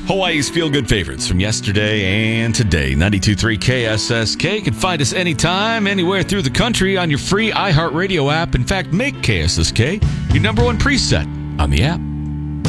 Hawaii's feel-good favorites from yesterday and today. 92.3 KSSK. You can find us anytime, anywhere through the country on your free iHeartRadio app. In fact, make KSSK your number one preset on the app.